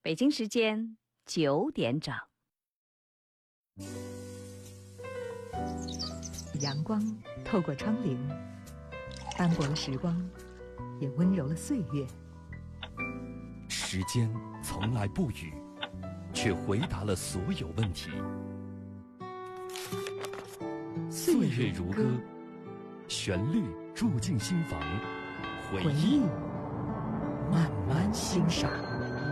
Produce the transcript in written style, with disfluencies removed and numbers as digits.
北京时间9点整。 阳光透过窗棂，斑驳了时光，也温柔了岁月。 时间从来不语，却回答了所有问题。岁月如歌，旋律住进心房，回忆慢慢欣赏。